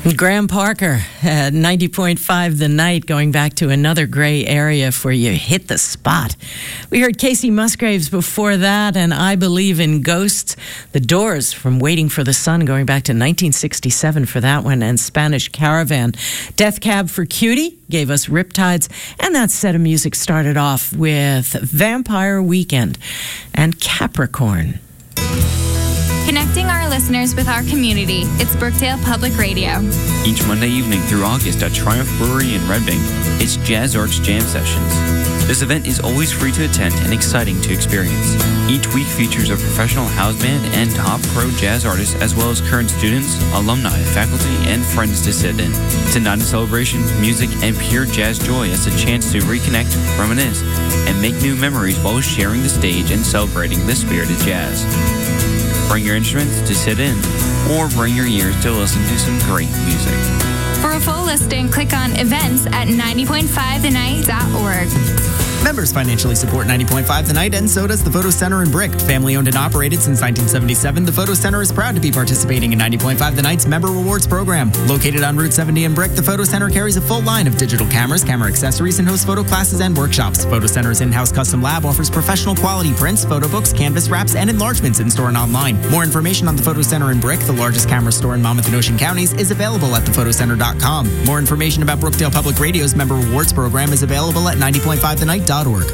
Graham Parker at 90.5 The Night, going back to another gray area for you. Hit the spot. We heard Casey Musgraves before that, and I Believe in Ghosts. The Doors from Waiting for the Sun, going back to 1967 for that one, and Spanish Caravan. Death Cab for Cutie gave us Riptides, and that set of music started off with Vampire Weekend and Capricorn. Connecting our listeners with our community, it's Brookdale Public Radio. Each Monday evening through August at Triumph Brewery in Red Bank, it's Jazz Arts Jam Sessions. This event is always free to attend and exciting to experience. Each week features a professional house band and top pro jazz artists, as well as current students, alumni, faculty, and friends to sit in. It's a night of celebration, music, and pure jazz joy as a chance to reconnect, reminisce, and make new memories while sharing the stage and celebrating the spirit of jazz. Bring your instruments to sit in, or bring your ears to listen to some great music. For a full listing, click on events at 90.5thenight.org. Members financially support 90.5 The Night, and so does the Photo Center in Brick. Family owned and operated since 1977, the Photo Center is proud to be participating in 90.5 The Night's Member Rewards program. Located on Route 70 in Brick, the Photo Center carries a full line of digital cameras, camera accessories, and hosts photo classes and workshops. Photo Center's in-house custom lab offers professional quality prints, photo books, canvas wraps, and enlargements in-store and online. More information on the Photo Center in Brick, the largest camera store in Monmouth and Ocean counties, is available at thephotoCenter.com. More information about Brookdale Public Radio's Member Rewards program is available at 90.5thenight.org.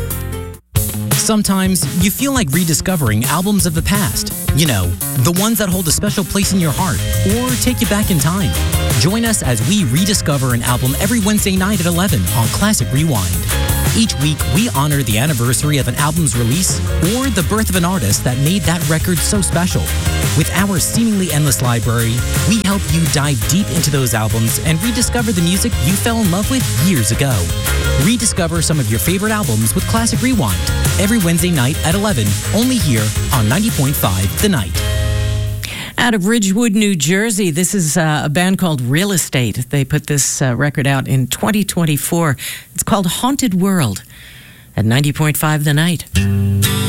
Sometimes you feel like rediscovering albums of the past. You know, the ones that hold a special place in your heart or take you back in time. Join us as we rediscover an album every Wednesday night at 11 on Classic Rewind. Each week, we honor the anniversary of an album's release or the birth of an artist that made that record so special. With our seemingly endless library, we help you dive deep into those albums and rediscover the music you fell in love with years ago. Rediscover some of your favorite albums with Classic Rewind every Wednesday night at 11, only here on 90.5 The Night. Out of Ridgewood, New Jersey, this is a band called Real Estate. They put this record out in 2024. It's called Haunted World at 90.5 The Night.